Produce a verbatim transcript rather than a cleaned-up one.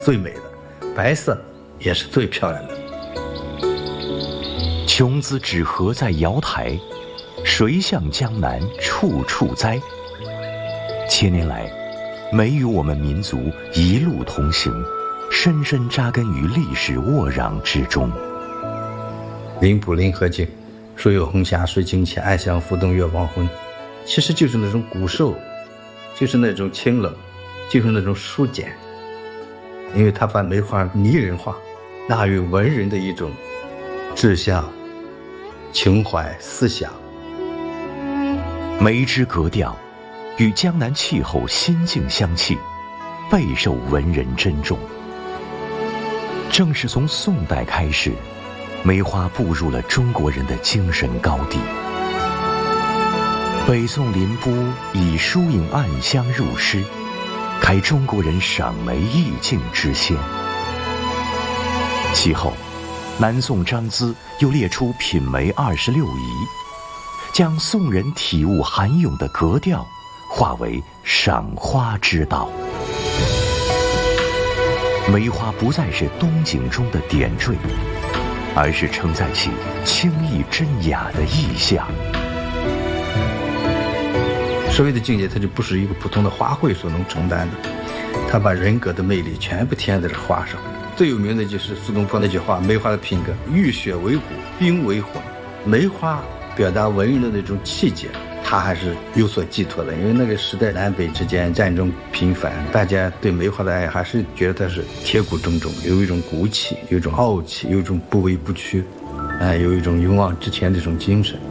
最美的，白色也是最漂亮的。 琼子只合在瑶台，谁向江南处处栽。千年来，梅与我们民族一路同行，深深扎根于历史沃壤之中。 林浦临河静，水有红霞水清浅，爱相浮动月黄昏。其实就是那种古瘦，就是那种清冷，就是那种疏简。因为他把梅花拟人化，纳入文人的一种志向、情怀、思想。 梅之格调与江南气候心境相契，备受文人珍重。正是从宋代开始，梅花步入了中国人的精神高地。北宋林逋以疏影暗香入诗，开中国人赏梅意境之先。其后，南宋张咨又列出品梅二十六仪，将宋人体悟涵咏的格调化为赏花之道。梅花不再是冬景中的点缀，而是承载起清逸真雅的意象。 所谓的境界，它就不是一个普通的花卉所能承担的，它把人格的魅力全部体现在这花上。最有名的就是苏东坡那句话：梅花的品格，玉雪为骨，冰为魂。梅花表达文人的那种气节，它还是有所寄托的。因为那个时代南北之间战争频繁，大家对梅花的爱还是觉得它是铁骨铮铮，有一种骨气，有一种傲气，有一种不畏不屈，哎，有一种勇往直前的这种精神。